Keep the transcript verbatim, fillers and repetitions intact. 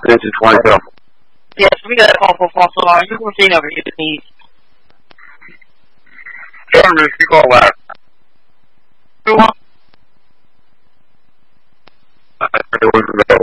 This is twenty-two. Yes, we got a call for false alarm. You can proceed over here, please. Chairman, you call last. Who wants? I was available.